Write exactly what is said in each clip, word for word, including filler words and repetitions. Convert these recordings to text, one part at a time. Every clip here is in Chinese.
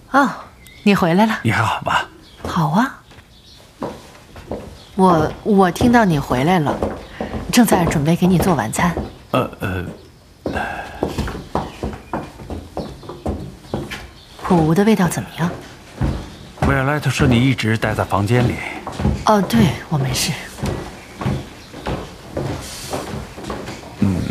哦，你回来了。 你还好吧？ 好啊。我我听到你回来了，正在准备给你做晚餐。 呃呃。 普吴的味道怎么样？ 维尔莱特说你一直待在房间里。 哦，对，我没事。 嗯，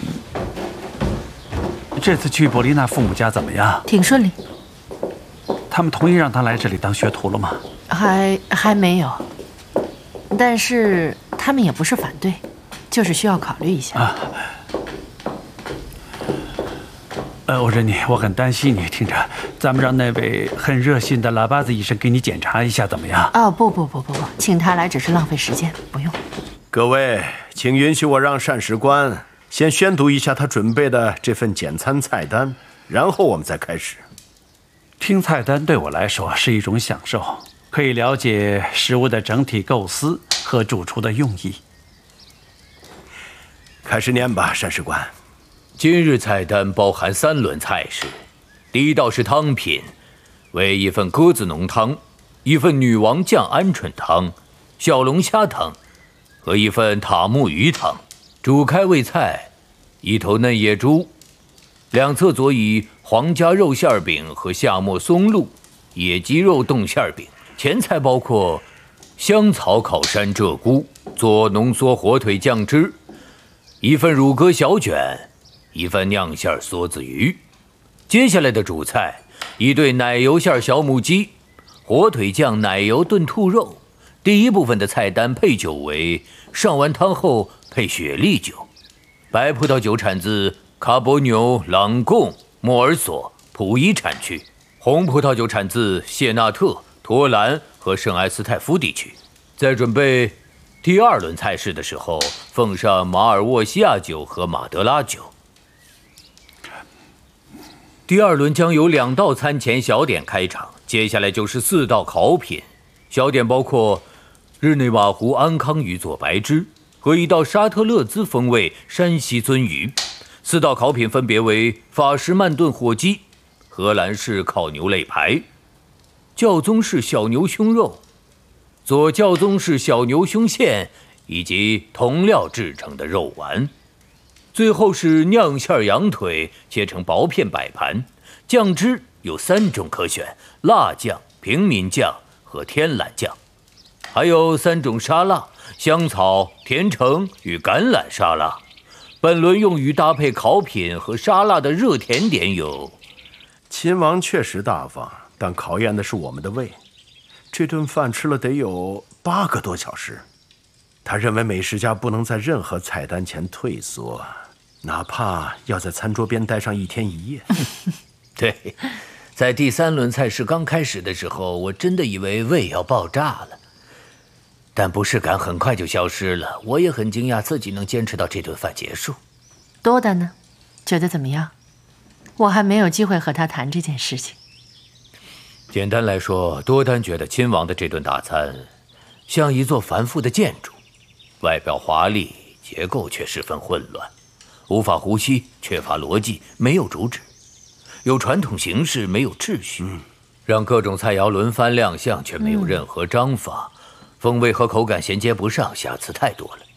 这次去伯丽娜父母家怎么样？ 挺顺利。 他们同意让他来这里当学徒了吗？ 还还没有，但是他们也不是反对，就是需要考虑一下。啊呃，我说你，我很担心你。听着，咱们让那位很热心的拉巴子医生给你检查一下，怎么样？ 哦，不不不不不，请他来只是浪费时间，不用。 各位，请允许我让膳食官先宣读一下他准备的这份简餐菜单，然后我们再开始。 听菜单对我来说是一种享受，可以了解食物的整体构思和主厨的用意。 开始念吧，膳食官。 今日菜单包含三轮菜式，第一道是汤品，为一份鸽子浓汤、一份女王酱鹌鹑汤、小龙虾汤和一份塔木鱼汤。主开胃菜，一头嫩野猪，两侧佐以皇家肉馅饼和夏末松露、野鸡肉冻馅饼。前菜包括香草烤山鹧鸪，做浓缩火腿酱汁，一份乳鸽小卷，一份酿馅梭子鱼。接下来的主菜，一对奶油馅小母鸡，火腿酱奶油炖兔肉。第一部分的菜单配酒为上完汤后配雪莉酒。白葡萄酒产自卡博纽、朗贡、莫尔索、普伊产区，红葡萄酒产自谢纳特、托兰和圣埃斯泰夫地区。在准备第二轮菜式的时候，奉上马尔沃西亚酒和马德拉酒。第二轮将由两道餐前小点开场，接下来就是四道烤品。小点包括日内瓦湖安康鱼佐白汁和一道沙特勒兹风味山西鳟鱼。四道烤品分别为法式慢炖火鸡、荷兰式烤牛肋排、教宗式小牛胸肉、左教宗式小牛胸馅以及同料制成的肉丸。最后是酿馅羊腿，切成薄片摆盘。酱汁有三种可选：辣酱、平民酱和天蓝酱。还有三种沙拉：香草、甜橙与橄榄沙拉。本轮用于搭配烤品和沙拉的热甜点有： 亲王确实大方，但考验的是我们的胃。这顿饭吃了得有八个多小时。他认为美食家不能在任何菜单前退缩，哪怕要在餐桌边待上一天一夜。 对，在第三轮菜式刚开始的时候，我真的以为胃要爆炸了，但不适感很快就消失了。我也很惊讶自己能坚持到这顿饭结束。 多丹呢？觉得怎么样？我还没有机会和他谈这件事情。 简单来说，多丹觉得亲王的这顿大餐像一座繁复的建筑，外表华丽，结构却十分混乱，无法呼吸，缺乏逻辑，没有主旨，有传统形式，没有秩序，嗯、让各种菜肴轮番亮相，却没有任何章法，嗯、风味和口感衔接不上，瑕疵太多了。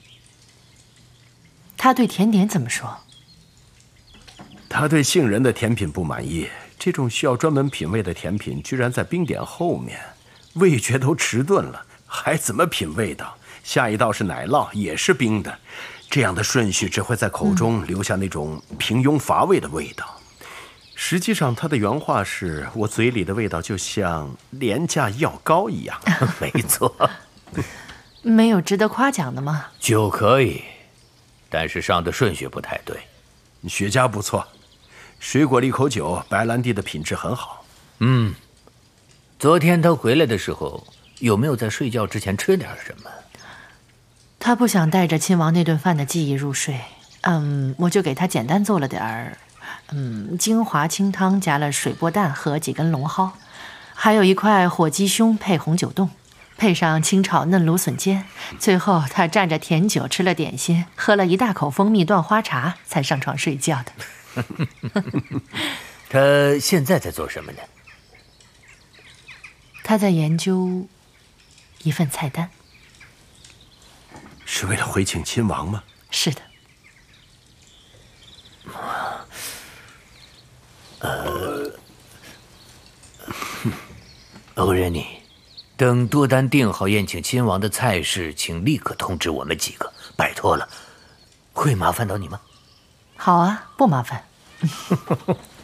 他对甜点怎么说？ 他对杏仁的甜品不满意，这种需要专门品味的甜品居然在冰点后面，味觉都迟钝了，还怎么品味道？下一道是奶酪，也是冰的，这样的顺序只会在口中留下那种平庸乏味的味道。嗯、实际上，他的原话是：我嘴里的味道就像廉价药膏一样。 没错。 没有值得夸奖的吗？ 酒可以，但是上的顺序不太对。 雪茄不错，水果利口酒，白兰地的品质很好。 嗯，昨天他回来的时候，有没有在睡觉之前吃点什么？ 他不想带着亲王那顿饭的记忆入睡，嗯，我就给他简单做了点儿，嗯，精华清汤加了水波蛋和几根龙蒿，还有一块火鸡胸配红酒冻，配上清炒嫩芦笋尖。最后他蘸着甜酒吃了点心，喝了一大口蜂蜜椴花茶，才上床睡觉的。 他现在在做什么呢？ 他在研究一份菜单。 是为了回请亲王吗？ 是的。 呃，欧仁妮，等多丹定好宴请亲王的菜式，请立刻通知我们几个，拜托了。会麻烦到你吗？ 好啊，不麻烦。